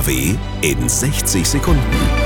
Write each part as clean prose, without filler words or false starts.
NRW in 60 Sekunden.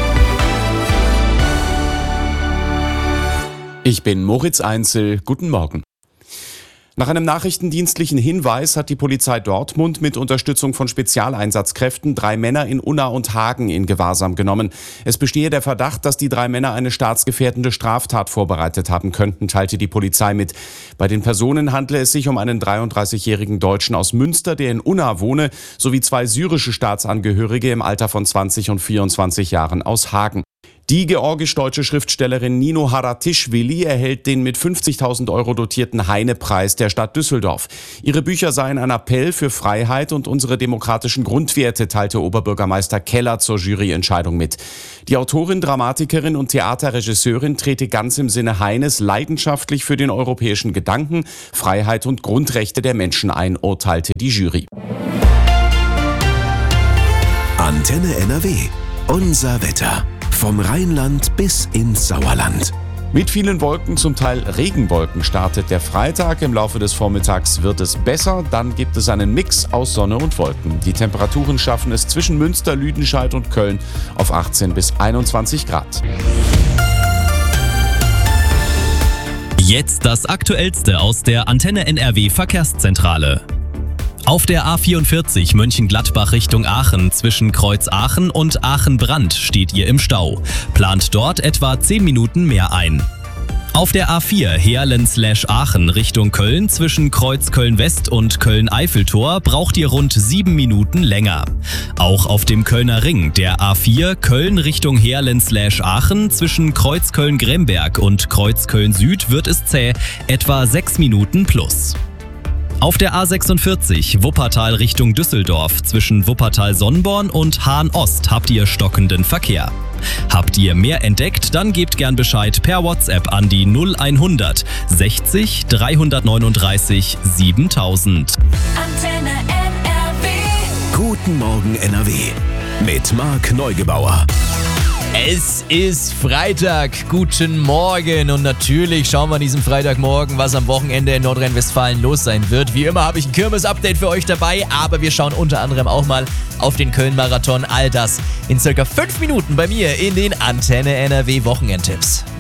Ich bin Moritz Einzel. Guten Morgen. Nach einem nachrichtendienstlichen Hinweis hat die Polizei Dortmund mit Unterstützung von Spezialeinsatzkräften 3 Männer in Unna und Hagen in Gewahrsam genommen. Es bestehe der Verdacht, dass die 3 Männer eine staatsgefährdende Straftat vorbereitet haben könnten, teilte die Polizei mit. Bei den Personen handle es sich um einen 33-jährigen Deutschen aus Münster, der in Unna wohne, sowie 2 syrische Staatsangehörige im Alter von 20 und 24 Jahren aus Hagen. Die georgisch-deutsche Schriftstellerin Nino Haratischvili erhält den mit 50.000 € dotierten Heine-Preis der Stadt Düsseldorf. Ihre Bücher seien ein Appell für Freiheit und unsere demokratischen Grundwerte, teilte Oberbürgermeister Keller zur Juryentscheidung mit. Die Autorin, Dramatikerin und Theaterregisseurin trete ganz im Sinne Heines leidenschaftlich für den europäischen Gedanken, Freiheit und Grundrechte der Menschen ein, urteilte die Jury. Antenne NRW. Unser Wetter. Vom Rheinland bis ins Sauerland. Mit vielen Wolken, zum Teil Regenwolken, startet der Freitag. Im Laufe des Vormittags wird es besser. Dann gibt es einen Mix aus Sonne und Wolken. Die Temperaturen schaffen es zwischen Münster, Lüdenscheid und Köln auf 18 bis 21 Grad. Jetzt das Aktuellste aus der Antenne NRW Verkehrszentrale. Auf der A44 Mönchengladbach Richtung Aachen zwischen Kreuz Aachen und Aachen-Brand steht ihr im Stau. Plant dort etwa 10 Minuten mehr ein. Auf der A4 Heerlen/Aachen Richtung Köln zwischen Kreuz Köln-West und Köln-Eiffeltor braucht ihr rund 7 Minuten länger. Auch auf dem Kölner Ring der A4 Köln Richtung Heerlen/Aachen zwischen Kreuz Köln-Gremberg und Kreuz Köln-Süd wird es zäh, etwa 6 Minuten plus. Auf der A46 Wuppertal Richtung Düsseldorf zwischen Wuppertal-Sonnborn und Hahn-Ost habt ihr stockenden Verkehr. Habt ihr mehr entdeckt, dann gebt gern Bescheid per WhatsApp an die 0100 60 339 7000. Antenne NRW. Guten Morgen NRW. Mit Marc Neugebauer. Es ist Freitag, guten Morgen und natürlich schauen wir an diesem Freitagmorgen, was am Wochenende in Nordrhein-Westfalen los sein wird. Wie immer habe ich ein Kirmes-Update für euch dabei, aber wir schauen unter anderem auch mal auf den Köln-Marathon. All das in circa 5 Minuten bei mir in den Antenne NRW Wochenendtipps.